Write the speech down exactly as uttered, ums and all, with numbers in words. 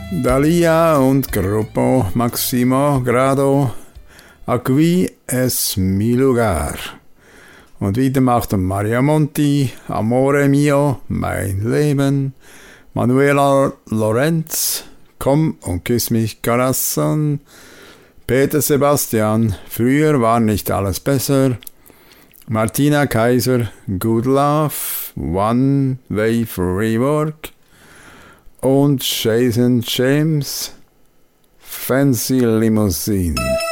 Dalia und Gruppo Maximo Grado, Qui es mi lugar. Und wieder macht Maria Monti, Amore mio, mein Leben. Manuela Lorenz, Komm und küss mich, Corazon. Peter Sebastian, früher war nicht alles besser. Martina Kaiser, Good Love, One Way for Rework. Und Jason James, Fancy Limousine.